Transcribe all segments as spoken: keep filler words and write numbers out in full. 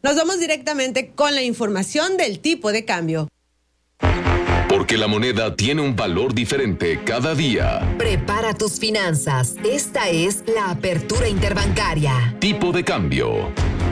Nos vamos directamente con la información del tipo de cambio. Porque la moneda tiene un valor diferente cada día. Prepara tus finanzas. Esta es la apertura interbancaria. Tipo de cambio.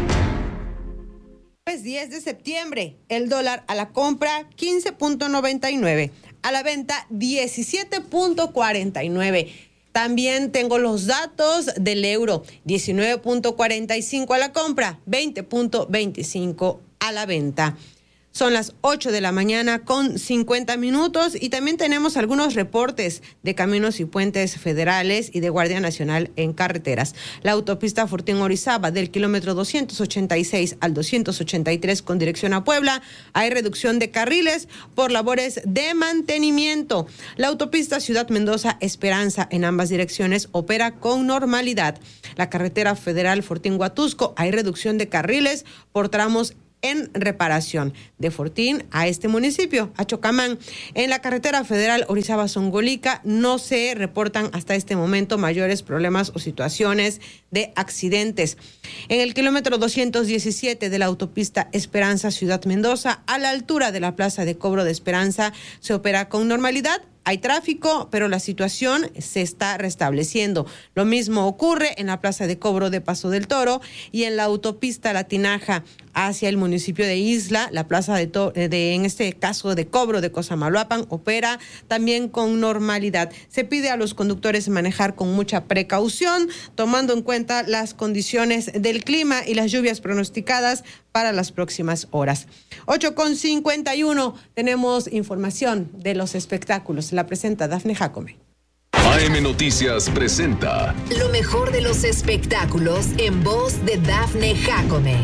Es diez de septiembre. El dólar a la compra quince punto noventa y nueve. A la venta diecisiete punto cuarenta y nueve. También tengo los datos del euro. diecinueve punto cuarenta y cinco a la compra. veinte punto veinticinco a la venta. Son las ocho de la mañana con cincuenta minutos y también tenemos algunos reportes de caminos y puentes federales y de Guardia Nacional en carreteras. La autopista Fortín-Orizaba del kilómetro doscientos ochenta y seis al doscientos ochenta y tres con dirección a Puebla, hay reducción de carriles por labores de mantenimiento. La autopista Ciudad Mendoza-Esperanza en ambas direcciones opera con normalidad. La carretera federal Fortín-Huatusco, hay reducción de carriles por tramos en reparación. De Fortín a este municipio, a Chocamán. En la carretera federal Orizaba-Zongolica no se reportan hasta este momento mayores problemas o situaciones de accidentes. En el kilómetro doscientos diecisiete de la autopista Esperanza Ciudad Mendoza, a la altura de la plaza de cobro de Esperanza, se opera con normalidad. Hay tráfico, pero la situación se está restableciendo. Lo mismo ocurre en la plaza de cobro de Paso del Toro y en la autopista La Tinaja hacia el municipio de Isla. La plaza de, to- de en este caso de cobro de Cosamaloapan opera también con normalidad. Se pide a los conductores manejar con mucha precaución, tomando en cuenta las condiciones del clima y las lluvias pronosticadas para las próximas horas. ocho con cincuenta y uno, tenemos información de los espectáculos. La presenta Dafne Jacome. A M Noticias presenta lo mejor de los espectáculos en voz de Dafne Jacome.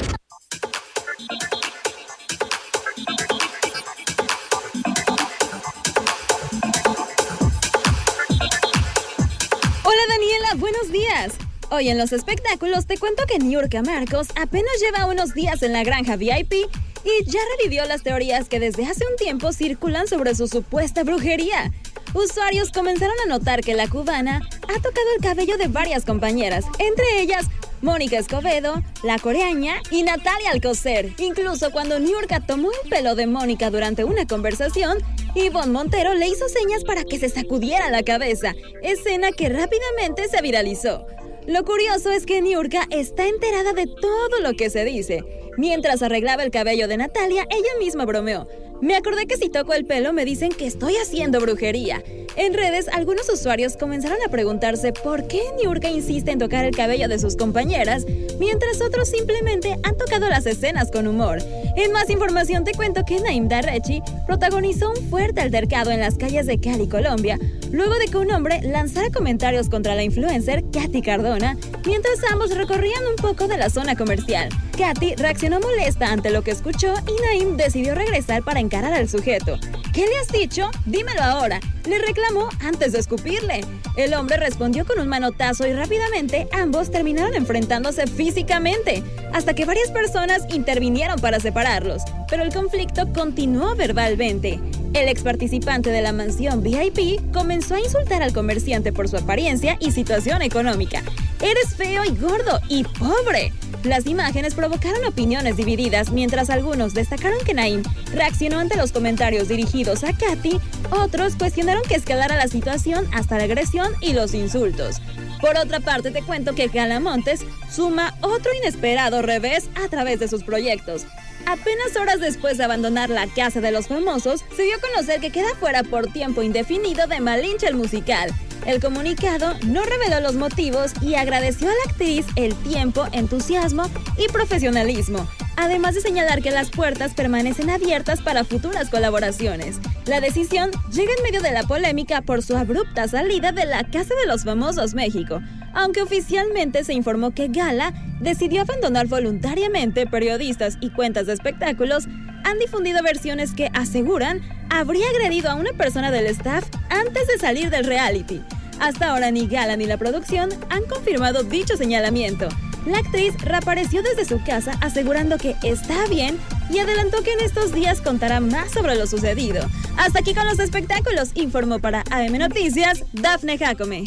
Hola Daniela, buenos días. Hoy en los espectáculos te cuento que Niurka Marcos apenas lleva unos días en la granja V I P y ya revivió las teorías que desde hace un tiempo circulan sobre su supuesta brujería. Usuarios comenzaron a notar que la cubana ha tocado el cabello de varias compañeras, entre ellas Mónica Escobedo, la coreaña y Natalia Alcocer. Incluso cuando Niurka tomó el pelo de Mónica durante una conversación, Ivonne Montero le hizo señas para que se sacudiera la cabeza, escena que rápidamente se viralizó. Lo curioso es que Niurka está enterada de todo lo que se dice. Mientras arreglaba el cabello de Natalia, ella misma bromeó: me acordé que si toco el pelo me dicen que estoy haciendo brujería. En redes, algunos usuarios comenzaron a preguntarse por qué Niurka insiste en tocar el cabello de sus compañeras, mientras otros simplemente han tocado las escenas con humor. En más información te cuento que Naim Darrechi protagonizó un fuerte altercado en las calles de Cali, Colombia, luego de que un hombre lanzara comentarios contra la influencer Katy Cardona, mientras ambos recorrían un poco de la zona comercial. Katy reaccionó molesta ante lo que escuchó y Naim decidió regresar para encarar al sujeto. ¿Qué le has dicho? Dímelo ahora, le reclamó antes de escupirle. El hombre respondió con un manotazo y rápidamente ambos terminaron enfrentándose físicamente, hasta que varias personas intervinieron para separarlos, pero el conflicto continuó verbalmente. El ex participante de la mansión V I P comenzó a insultar al comerciante por su apariencia y situación económica. ¡Eres feo y gordo y pobre! Las imágenes provocaron opiniones divididas, mientras algunos destacaron que Naim reaccionó ante los comentarios dirigidos a Katy, otros cuestionaron que escalara la situación hasta la agresión y los insultos. Por otra parte, te cuento que Gala Montes suma otro inesperado revés a través de sus proyectos. Apenas horas después de abandonar la Casa de los Famosos, se dio a conocer que queda fuera por tiempo indefinido de Malinche el musical. El comunicado no reveló los motivos y agradeció a la actriz el tiempo, entusiasmo y profesionalismo, además de señalar que las puertas permanecen abiertas para futuras colaboraciones. La decisión llega en medio de la polémica por su abrupta salida de la Casa de los Famosos México, aunque oficialmente se informó que Gala decidió abandonar voluntariamente. Periodistas y cuentas de espectáculos han difundido versiones que aseguran habría agredido a una persona del staff antes de salir del reality. Hasta ahora ni Gala ni la producción han confirmado dicho señalamiento. La actriz reapareció desde su casa asegurando que está bien y adelantó que en estos días contará más sobre lo sucedido. Hasta aquí con los espectáculos, informó para A M Noticias, Dafne Jacome.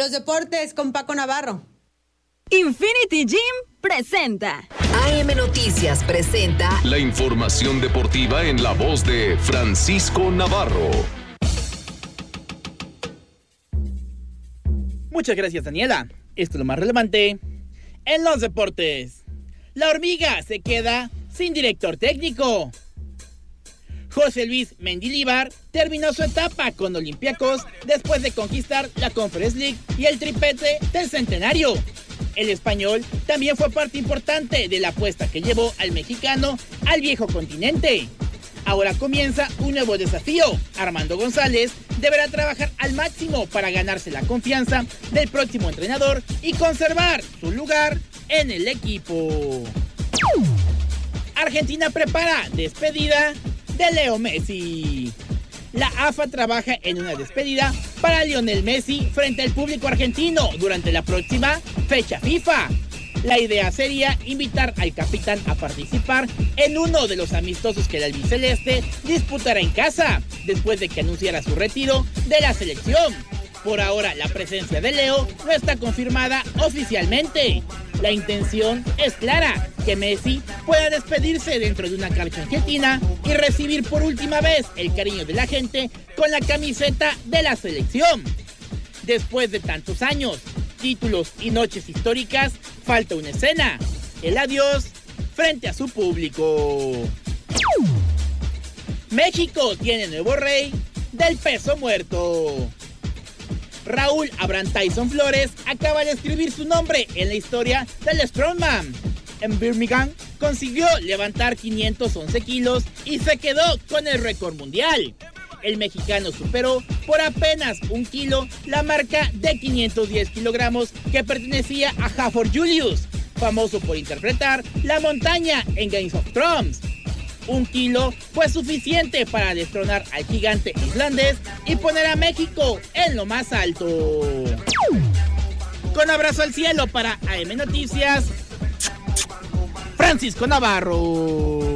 Los deportes con Paco Navarro. Infinity Gym presenta. A M Noticias presenta la información deportiva en la voz de Francisco Navarro. Muchas gracias, Daniela. Esto es lo más relevante en los deportes. La hormiga se queda sin director técnico. José Luis Mendilibar terminó su etapa con Olympiacos después de conquistar la Conference League y el triplete del centenario. El español también fue parte importante de la apuesta que llevó al mexicano al viejo continente. Ahora comienza un nuevo desafío. Armando González deberá trabajar al máximo para ganarse la confianza del próximo entrenador y conservar su lugar en el equipo. Argentina prepara despedida de Leo Messi. La A F A trabaja en una despedida para Lionel Messi frente al público argentino durante la próxima fecha FIFA. La idea sería invitar al capitán a participar en uno de los amistosos que el albiceleste disputará en casa, después de que anunciara su retiro de la selección. Por ahora, la presencia de Leo no está confirmada oficialmente. La intención es clara, que Messi pueda despedirse dentro de una cancha argentina y recibir por última vez el cariño de la gente con la camiseta de la selección. Después de tantos años, títulos y noches históricas, falta una escena: el adiós frente a su público. México tiene nuevo rey del peso muerto. Raúl Abraham Tyson Flores acaba de escribir su nombre en la historia del Strongman. En Birmingham consiguió levantar quinientos once kilos y se quedó con el récord mundial. El mexicano superó por apenas un kilo la marca de quinientos diez kilogramos que pertenecía a Halford Julius, famoso por interpretar la montaña en Game of Thrones. Un kilo fue suficiente para destronar al gigante islandés y poner a México en lo más alto. Con abrazo al cielo para A M Noticias, Francisco Navarro.